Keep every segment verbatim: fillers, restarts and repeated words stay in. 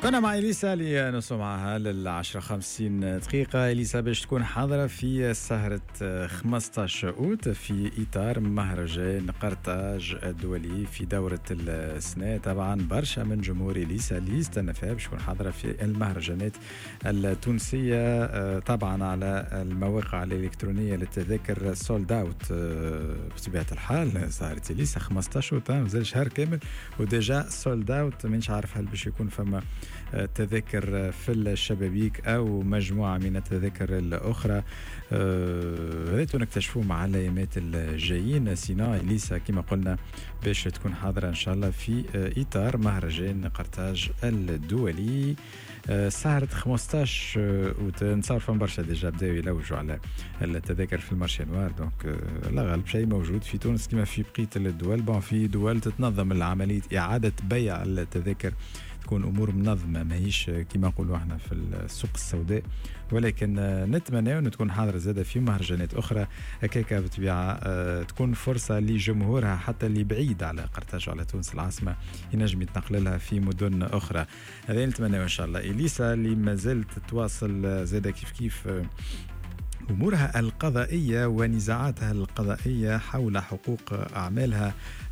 كنا مع إليسا اللي نوصل معها للعشرة خمسين دقيقة. إليسا باش تكون حاضرة في سهرة خمسطاش أوت في إطار مهرجان قرطاج الدولي في دورة السنة. طبعا برشا من جمهور إليسا اللي يستنى فيها باش تكون حاضرة في المهرجانات التونسية. طبعا على المواقع الإلكترونية للتذاكر سولد أوت بطبيعة الحال. سهرة إليسا خمسطاش أوت مازال شهر كامل وديجا سولد أوت. منش عارف هل باش يكون فما تذاكر في الشبابيك أو مجموعة من التذاكر الأخرى. هذا نكتشفوه مع الأيامات الجايين. سينا إليسا كما قلنا باش تكون حاضرة إن شاء الله في إطار مهرجان قرطاج الدولي سهرة خمسطاش وتنصار فم برشا ديجا بداو يلوجوا على التذاكر في المارشي نوار. دونك لا غالب شيء موجود في تونس كما في بقية الدول. بون في دول تتنظم العملية إعادة بيع التذاكر، تكون امور منظمه ماهيش كما نقولوا احنا في السوق السوداء، ولكن نتمنى ان تكون حاضره زاده في مهرجانات اخرى هكاكا بطبيعه تكون فرصه لجمهورها حتى اللي بعيد على قرطاج وعلى تونس العاصمه ينجم يتنقل لها في مدن اخرى. هذا نتمنى ان شاء الله. اليسا اللي ما زالت تواصل زاده كيف كيف أمورها القضائية ونزاعاتها القضائية حول حقوق أعمالها.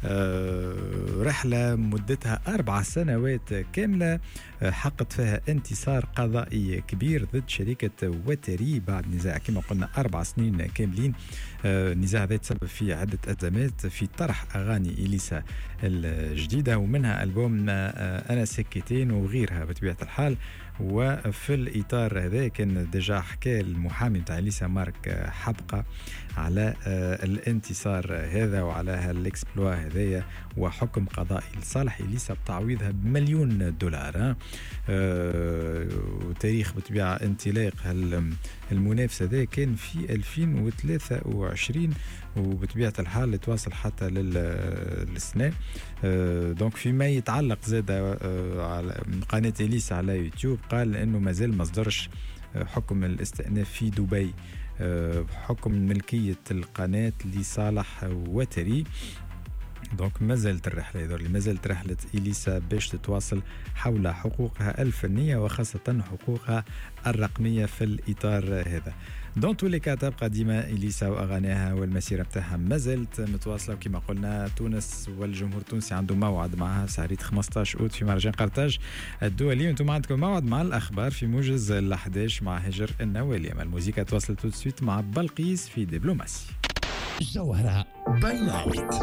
رحلة مدتها أربع سنوات كاملة حققت فيها انتصار قضائي كبير ضد شركة وتري بعد نزاع كما قلنا أربع سنين كاملين. النزاع هذا تسبب في عدة أزمات في طرح أغاني إليسا الجديدة ومنها ألبوم أنا سكتين وغيرها بطبيعة الحال. وفي الإطار هذا كان ديجا حكى المحامي تاع إليسا مارك حبقة على الانتصار هذا وعلى هالاكسبلوا هذايا وحكم قضائي لصالح إليسا بتعويضها بمليون دولار. أه وتاريخ بطبيعة انطلاق المنافسة هذا كان في ألفين وثلاثة وعشرين وبطبيعة الحال تواصل حتى للسنة. أه دونك فيما يتعلق زاد أه على قناة إليسا على يوتيوب قال انه مازال ما صدرش حكم الاستئناف في دبي بحكم ملكية القناة لصالح وتري. دونك ما زالت الرحلة يدور ما زالت رحلة إليسا باش تتواصل حول حقوقها الفنية وخاصة حقوقها الرقمية في الإطار هذا. دون تو لي كا تبقى ديما إليسا وأغانيها والمسيرة بتاعها ما زالت متواصلة. وكما قلنا تونس والجمهور التونسي عنده موعد معها سهرية خمسطاش أوت في مهرجان قرطاج الدولي. وانتم عندكم موعد مع الأخبار في موجز الأحداش مع هجر النوالي. أما الموسيقى تواصل تو سويت مع بلقيس في دبلوماسي. جوهرة باي نايت.